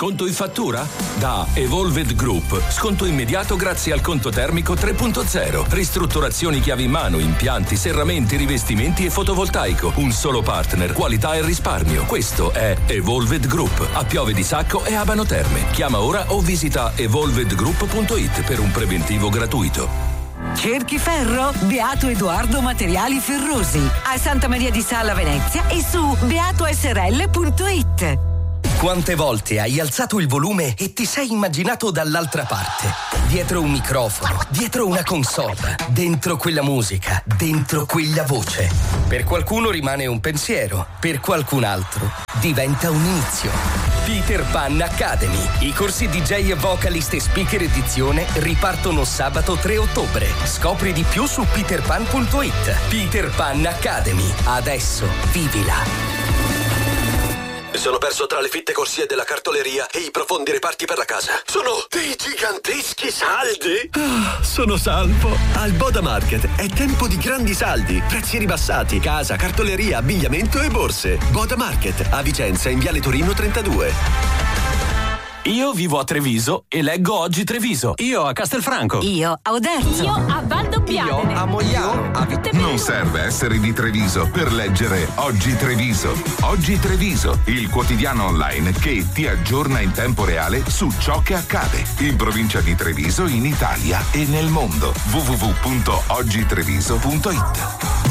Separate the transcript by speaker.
Speaker 1: Sconto in fattura? Da Evolved Group. Sconto immediato grazie al conto termico 3.0. Ristrutturazioni chiavi in mano, impianti, serramenti, rivestimenti e fotovoltaico. Un solo partner, qualità e risparmio. Questo è Evolved Group. A Piove di Sacco e Abano Terme. Chiama ora o visita evolvedgroup.it per un preventivo gratuito.
Speaker 2: Cerchi ferro? Beato Edoardo Materiali Ferrosi. A Santa Maria di Sala, Venezia e su beatosrl.it.
Speaker 3: Quante volte hai alzato il volume e ti sei immaginato dall'altra parte? Dietro un microfono, dietro una console, dentro quella musica, dentro quella voce. Per qualcuno rimane un pensiero, per qualcun altro diventa un inizio. Peter Pan Academy. I corsi DJ e vocalist e speaker edizione ripartono sabato 3 ottobre. Scopri di più su peterpan.it. Peter Pan Academy. Adesso vivila.
Speaker 4: Mi sono perso tra le fitte corsie della cartoleria e i profondi reparti per la casa. Sono dei giganteschi saldi!
Speaker 5: Sono salvo. Al Boda Market è tempo di grandi saldi, prezzi ribassati, casa, cartoleria, abbigliamento e borse. Boda Market, a Vicenza in Viale Torino 32.
Speaker 6: Io vivo a Treviso e leggo Oggi Treviso.
Speaker 7: Io a Castelfranco.
Speaker 2: Io a Oderzo.
Speaker 8: Io a Valdobbiadene.
Speaker 3: Io a Mogliano.
Speaker 9: Non serve essere di Treviso per leggere Oggi Treviso. Oggi Treviso, il quotidiano online che ti aggiorna in tempo reale su ciò che accade in provincia di Treviso, in Italia e nel mondo. www.oggitreviso.it